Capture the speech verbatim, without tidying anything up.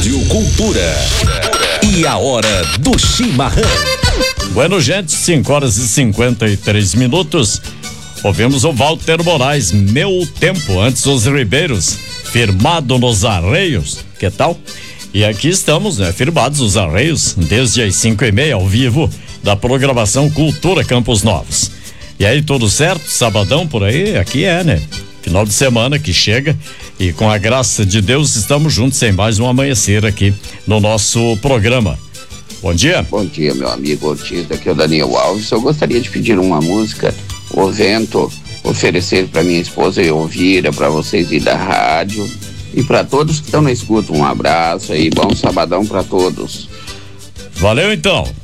Rádio Cultura. E a hora do chimarrão. Bueno, gente, cinco horas e cinquenta e três minutos. Ouvimos o Walter Moraes, Meu Tempo, antes os Ribeiros, firmado nos Arreios. Que tal? E aqui estamos, né? Firmados os Arreios, desde as cinco e meia, ao vivo, da programação Cultura Campos Novos. E aí, tudo certo? Sabadão por aí? Aqui é, né? Final de semana que chega e com a graça de Deus estamos juntos em mais um amanhecer aqui no nosso programa. Bom dia. Bom dia, meu amigo Ortiz, aqui é o Daniel Alves. Eu gostaria de pedir uma música, O Vento, oferecer para minha esposa Elvira, para vocês aí da rádio e para todos que estão na escuta. Um abraço aí, bom sabadão para todos. Valeu então.